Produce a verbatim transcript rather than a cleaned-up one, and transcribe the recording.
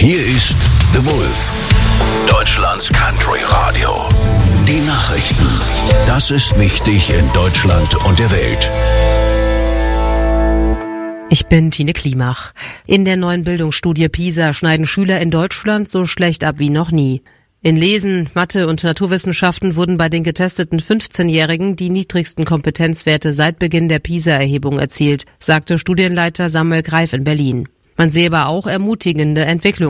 Hier ist The Wolf, Deutschlands Country Radio. Die Nachrichten. Das ist wichtig in Deutschland und der Welt. Ich bin Tine Klimach. In der neuen Bildungsstudie PISA schneiden Schüler in Deutschland so schlecht ab wie noch nie. In Lesen, Mathe und Naturwissenschaften wurden bei den getesteten fünfzehnjährigen die niedrigsten Kompetenzwerte seit Beginn der PISA-Erhebung erzielt, sagte Studienleiter Samuel Greif in Berlin. Man sehe aber auch ermutigende Entwicklungen.